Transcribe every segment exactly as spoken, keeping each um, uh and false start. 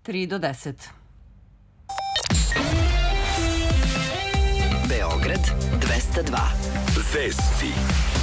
tri do deset. Beograd dvesta dva. Vesti.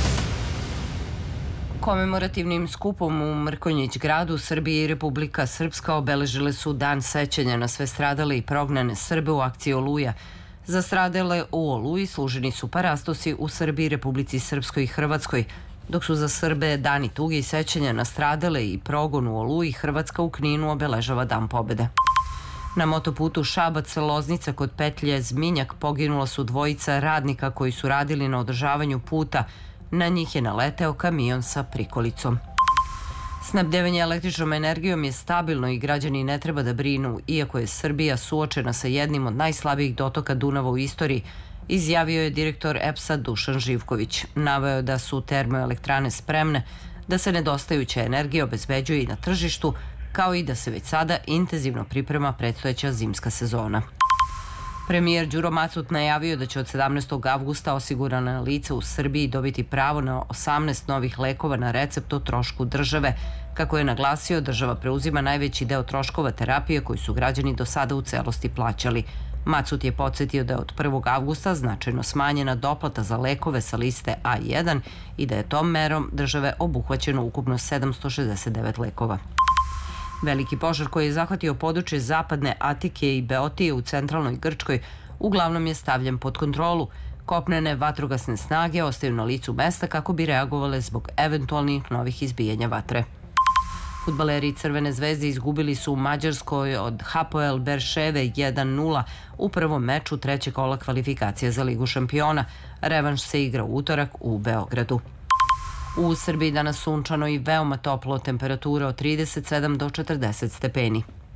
Komemorativnim skupom u Mrkonjić gradu Srbije i Republika Srpska obeležile su Dan sećanja na sve stradale i prognane Srbe u akciji Oluja. Za stradale u Oluji služeni su parastosi u Srbiji, Republici Srpskoj i Hrvatskoj, dok su za Srbe dani tuge i sećanja na stradale i progon u Oluji, Hrvatska u Kninu obeležava Dan pobede. Na motoputu Šabac-Loznica kod petlje Zminjak poginula su dvojica radnika koji su radili na održavanju puta. Na njih je naleteo kamion sa prikolicom. Snabdevanje električnom energijom je stabilno i građani ne treba da brinu, iako je Srbija suočena sa jednim od najslabijih dotoka Dunava u istoriji, izjavio je direktor E P S-a Dušan Živković. Naveo je da su termoelektrane spremne, da se nedostajuća energija obezbeđuje i na tržištu, kao i da se već sada intenzivno priprema predstojeća zimska sezona. Premijer Đuro Macut najavio da će od sedamnaestog avgusta osigurana lica u Srbiji dobiti pravo na osamnaest novih lekova na recept o trošku države. Kako je naglasio, država preuzima najveći deo troškova terapije koji su građani do sada u celosti plaćali. Macut je podsjetio da je od prvog avgusta značajno smanjena doplata za lekove sa liste A jedan i da je tom merom države obuhvaćeno ukupno sedamsto šezdeset devet lekova. Veliki požar koji je zahvatio područje zapadne Atike i Beotije u centralnoj Grčkoj uglavnom je stavljen pod kontrolu. Kopnene vatrogasne snage ostaju na licu mesta kako bi reagovale zbog eventualnih novih izbijanja vatre. Fudbaleri Crvene zvezde izgubili su u Mađarskoj od Hapoel Berševe jedan nula u prvom meču trećeg kola kvalifikacija za Ligu šampiona. Revanš se igra u utorak u Beogradu. U Srbiji danas sunčano i veoma toplo, temperatura od trideset sedam do četrdeset stepeni.